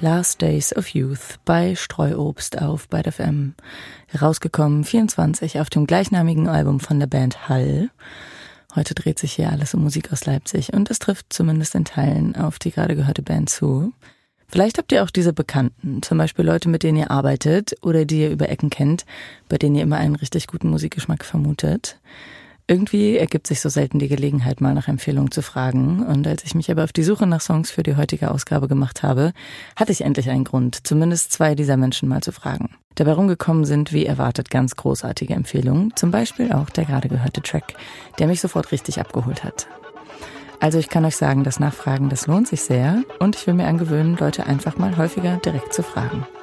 Last Days of Youth bei Streuobst auf Byte FM. Rausgekommen 24 auf dem gleichnamigen Album von der Band Hall. Heute dreht sich hier alles um Musik aus Leipzig und es trifft zumindest in Teilen auf die gerade gehörte Band zu. Vielleicht habt ihr auch diese Bekannten, zum Beispiel Leute, mit denen ihr arbeitet oder die ihr über Ecken kennt, bei denen ihr immer einen richtig guten Musikgeschmack vermutet. Irgendwie ergibt sich so selten die Gelegenheit, mal nach Empfehlungen zu fragen. Und als ich mich aber auf die Suche nach Songs für die heutige Ausgabe gemacht habe, hatte ich endlich einen Grund, zumindest 2 dieser Menschen mal zu fragen. Dabei rumgekommen sind, wie erwartet, ganz großartige Empfehlungen. Zum Beispiel auch der gerade gehörte Track, der mich sofort richtig abgeholt hat. Also ich kann euch sagen, das Nachfragen, das lohnt sich sehr. Und ich will mir angewöhnen, Leute einfach mal häufiger direkt zu fragen.